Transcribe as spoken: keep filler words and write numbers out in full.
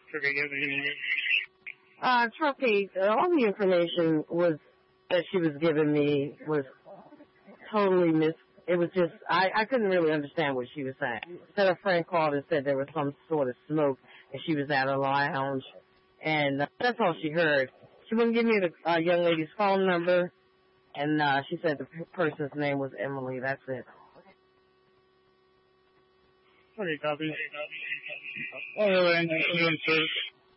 Uh, Truckee, all the information was that she was giving me was totally mis. It was just I I couldn't really understand what she was saying. Said a friend called and said there was some sort of smoke and she was at a lounge, and uh, that's all she heard. She wouldn't give me the uh, young lady's phone number, and uh, she said the p- person's name was Emily. That's it. Okay, copy. Oh, really?